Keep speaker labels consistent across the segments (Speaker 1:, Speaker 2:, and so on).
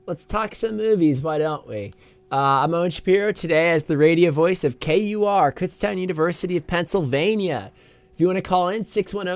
Speaker 1: Let's talk some movies, why don't we? I'm Owen Shapiro today as the radio voice of KUR, Kutztown University of Pennsylvania. If you want to call in,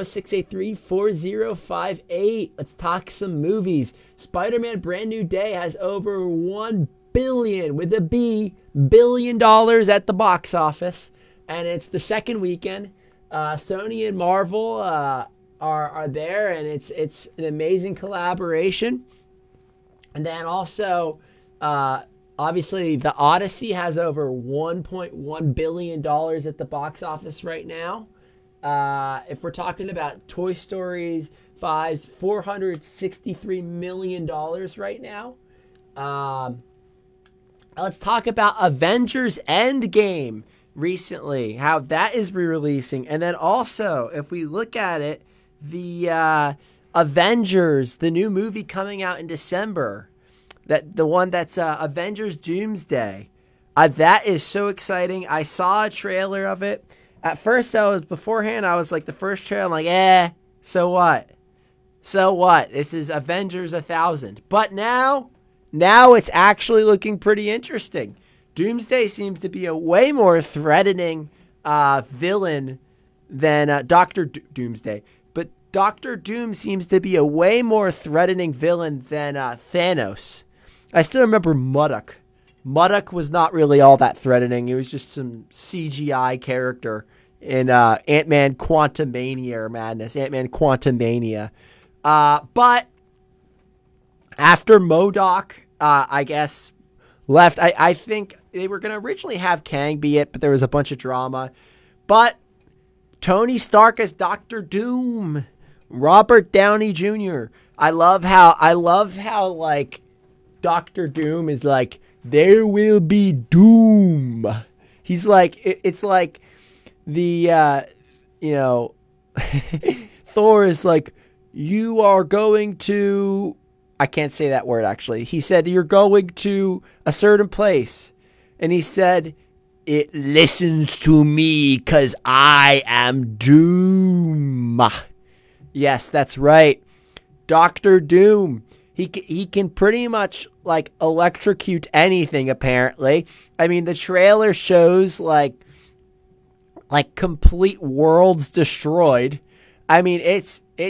Speaker 1: 610-683-4058. Let's talk some movies. Spider-Man Brand New Day has over $1 billion, with a B, billion dollars at the box office. And it's the second weekend. Sony and Marvel are there, and it's an amazing collaboration. And then also, obviously, The Odyssey has over $1.1 billion at the box office right now. If we're talking about Toy Story 5's $463 million right now. Let's talk about Avengers Endgame recently, how that is re-releasing. And then also, if we look at it, the Avengers, the new movie coming out in December, the one that's Avengers Doomsday. That is so exciting. I saw a trailer of it. At first, I was like, the first trailer, I'm like, so what? So what? This is Avengers 1000. But now it's actually looking pretty interesting. Doomsday seems to be a way more threatening villain than Doctor Doomsday. But Doctor Doom seems to be a way more threatening villain than Thanos. I still remember Mudok. Mudok was not really all that threatening. It was just some CGI character in Ant-Man Quantumania or Madness. Ant-Man Quantumania. But after MODOK, I guess, left, I think they were going to originally have Kang be it, but there was a bunch of drama. But Tony Stark as Doctor Doom. Robert Downey Jr. I love how like Doctor Doom is like, there will be doom. He's like, it's like the, Thor is like, you are going to, I can't say that word actually. He said, you're going to a certain place. And he said, it listens to me because I am Doom. Yes, that's right. Doctor Doom. He can pretty much like electrocute anything, apparently. I mean, the trailer shows like complete worlds destroyed. I mean, it's